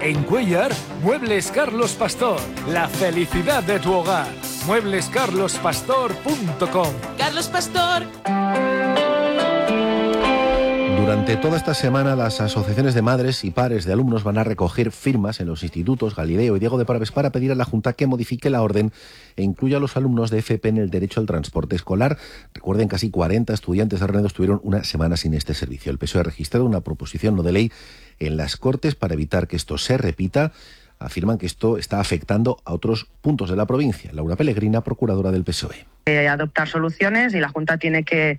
En Cuéllar, Muebles Carlos Pastor. La felicidad de tu hogar. mueblescarlospastor.com. Carlos Pastor. Durante toda esta semana, las asociaciones de madres y padres de alumnos van a recoger firmas en los institutos Galileo y Diego de Parves para pedir a la Junta que modifique la orden e incluya a los alumnos de FP en el derecho al transporte escolar. Recuerden, casi 40 estudiantes de Renedo estuvieron una semana sin este servicio. El PSOE ha registrado una proposición no de ley en las Cortes para evitar que esto se repita. Afirman que esto está afectando a otros puntos de la provincia. Laura Pellegrina, procuradora del PSOE. Adoptar soluciones y la Junta tiene que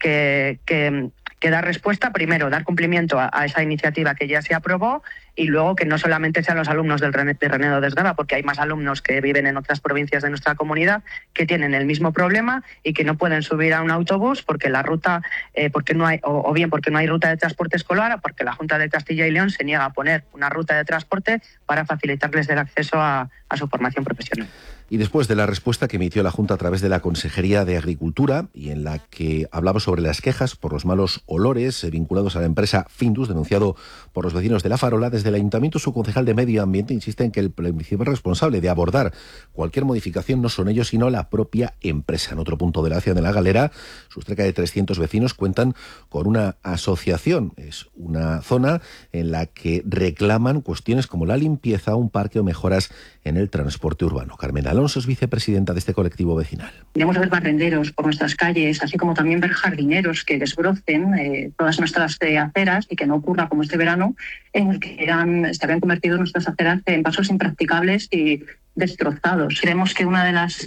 dar respuesta, primero dar cumplimiento a esa iniciativa que ya se aprobó y luego que no solamente sean los alumnos de Renedo de Esgaba, porque hay más alumnos que viven en otras provincias de nuestra comunidad que tienen el mismo problema y que no pueden subir a un autobús porque la ruta, porque no hay, o bien porque no hay ruta de transporte escolar o porque la Junta de Castilla y León se niega a poner una ruta de transporte para facilitarles el acceso a su formación profesional. Y después de la respuesta que emitió la Junta a través de la Consejería de Agricultura y en la que hablaba sobre las quejas por los malos olores vinculados a la empresa Findus, denunciado por los vecinos de La Farola, desde el Ayuntamiento su concejal de Medio Ambiente insiste en que el principal responsable de abordar cualquier modificación no son ellos, sino la propia empresa. En otro punto de la ciudad de La Galera, sus cerca de 300 vecinos cuentan con una asociación. Es una zona en la que reclaman cuestiones como la limpieza, un parque o mejoras en el transporte urbano. Carmen Alonso es vicepresidenta de este colectivo vecinal. Queremos ver barrenderos por nuestras calles, así como también ver jardineros que desbrocen todas nuestras aceras y que no ocurra como este verano, en el que se habían convertido nuestras aceras en pasos impracticables y destrozados. Creemos que una de las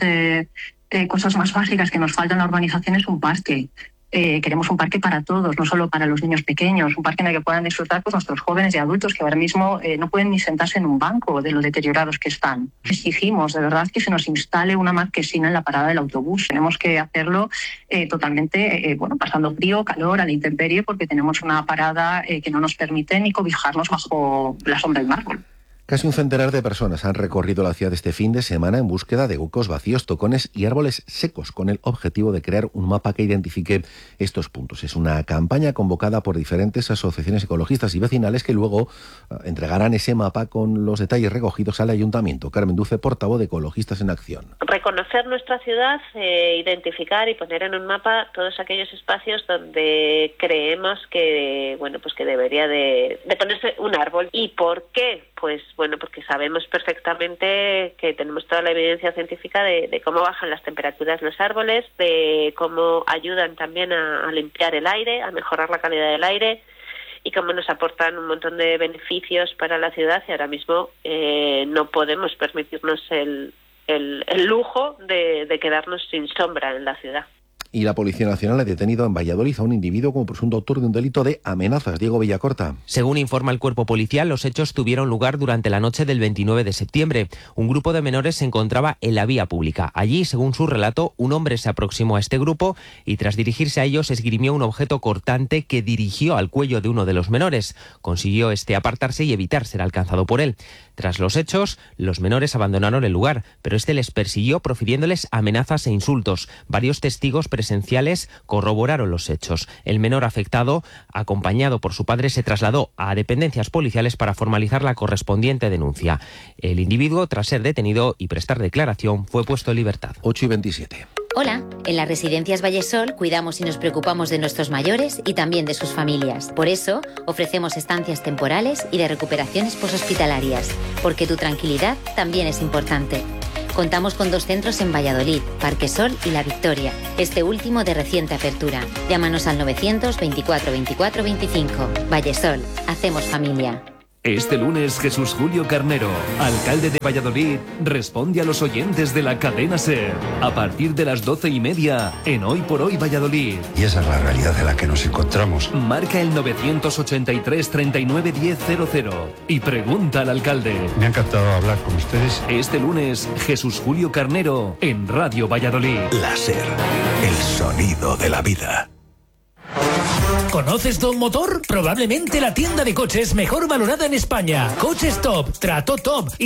cosas más básicas que nos falta en la urbanización es un parque. Queremos un parque para todos, no solo para los niños pequeños, un parque en el que puedan disfrutar pues, nuestros jóvenes y adultos que ahora mismo no pueden ni sentarse en un banco de lo deteriorados que están. Exigimos de verdad que se nos instale una marquesina en la parada del autobús. Tenemos que hacerlo totalmente, pasando frío, calor, a la intemperie, porque tenemos una parada que no nos permite ni cobijarnos bajo la sombra del árbol. Casi un centenar de personas han recorrido la ciudad este fin de semana en búsqueda de huecos vacíos, tocones y árboles secos, con el objetivo de crear un mapa que identifique estos puntos. Es una campaña convocada por diferentes asociaciones ecologistas y vecinales que luego entregarán ese mapa con los detalles recogidos al Ayuntamiento. Carmen Duce, portavoz de Ecologistas en Acción. Reconocer nuestra ciudad, identificar y poner en un mapa todos aquellos espacios donde creemos que, que debería de ponerse un árbol. ¿Y por qué? Pues porque sabemos perfectamente que tenemos toda la evidencia científica de cómo bajan las temperaturas de los árboles, de cómo ayudan también a limpiar el aire, a mejorar la calidad del aire y cómo nos aportan un montón de beneficios para la ciudad y ahora mismo no podemos permitirnos el lujo de quedarnos sin sombra en la ciudad. Y la Policía Nacional ha detenido en Valladolid a un individuo como presunto autor de un delito de amenazas. Diego Villacorta. Según informa el cuerpo policial, los hechos tuvieron lugar durante la noche del 29 de septiembre. Un grupo de menores se encontraba en la vía pública. Allí, según su relato, un hombre se aproximó a este grupo y tras dirigirse a ellos esgrimió un objeto cortante que dirigió al cuello de uno de los menores. Consiguió apartarse y evitar ser alcanzado por él. Tras los hechos, los menores abandonaron el lugar, pero este les persiguió profiriéndoles amenazas e insultos. Varios testigos presenciales corroboraron los hechos. El menor afectado, acompañado por su padre, se trasladó a dependencias policiales para formalizar la correspondiente denuncia. El individuo, tras ser detenido y prestar declaración, fue puesto en libertad. 8:27. Hola, en las residencias Vallesol cuidamos y nos preocupamos de nuestros mayores y también de sus familias. Por eso, ofrecemos estancias temporales y de recuperaciones poshospitalarias, porque tu tranquilidad también es importante. Contamos con 2 centros en Valladolid, Parque Sol y La Victoria, este último de reciente apertura. Llámanos al 924 24 25. Vallesol, hacemos familia. Este lunes, Jesús Julio Carnero, alcalde de Valladolid, responde a los oyentes de la cadena SER. A partir de las 12:30, en Hoy por Hoy Valladolid. Y esa es la realidad en la que nos encontramos. Marca el 983 39 10 00 y pregunta al alcalde. Me ha encantado hablar con ustedes. Este lunes, Jesús Julio Carnero, en Radio Valladolid. La SER, el sonido de la vida. ¿Conoces Don Motor? Probablemente la tienda de coches mejor valorada en España. Coches top, trato top